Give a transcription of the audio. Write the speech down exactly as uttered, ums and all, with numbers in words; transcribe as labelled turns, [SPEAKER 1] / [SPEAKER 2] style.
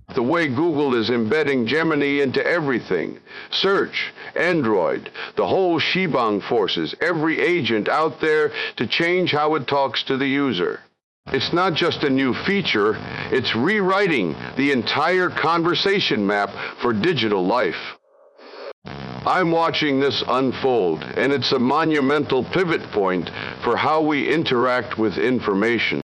[SPEAKER 1] The way Google is embedding Gemini into everything. Search, Android, the whole shebang forces every agent out there to change how it talks to the user. It's not just a new feature, it's rewriting the entire conversation map for digital life. I'm watching this unfold, and it's a monumental pivot point for how we interact with information.